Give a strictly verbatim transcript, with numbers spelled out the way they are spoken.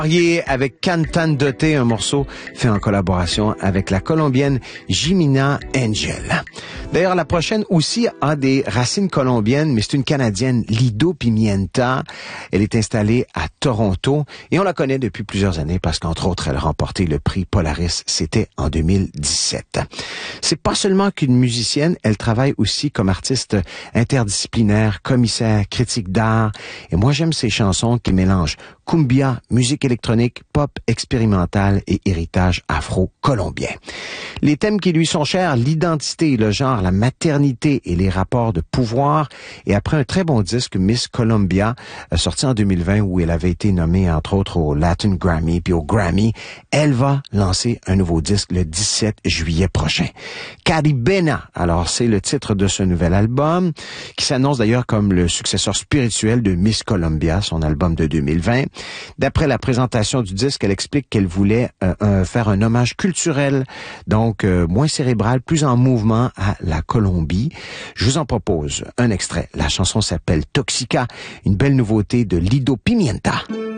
Marié avec Cantandote, un morceau fait en collaboration avec la Colombienne Jimena Angel. D'ailleurs, la prochaine aussi a des racines colombiennes, mais c'est une Canadienne, Lido Pimienta. Elle est installée à Toronto et on la connaît depuis plusieurs années parce qu'entre autres, elle a remporté le prix Polaris. C'était en deux mille dix-sept. C'est pas seulement qu'une musicienne, elle travaille aussi comme artiste interdisciplinaire, commissaire, critique d'art. Et moi, j'aime ses chansons qui mélangent cumbia, musique électronique, pop expérimentale et héritage afro-colombien. Les thèmes qui lui sont chers, l'identité, le genre, la maternité et les rapports de pouvoir. Et après un très bon disque, Miss Colombia, sorti en deux mille vingt, où elle avait été nommée entre autres au Latin Grammy puis au Grammy, elle va lancer un nouveau disque le dix-sept juillet prochain. Caribena, alors c'est le titre de ce nouvel album, qui s'annonce d'ailleurs comme le successeur spirituel de Miss Colombia, son album de deux mille vingt. D'après la présentation du disque, elle explique qu'elle voulait euh, euh, faire un hommage culturel, donc euh, moins cérébral, plus en mouvement à la Colombie. Je vous en propose un extrait. La chanson s'appelle Toxica, une belle nouveauté de Lido Pimienta.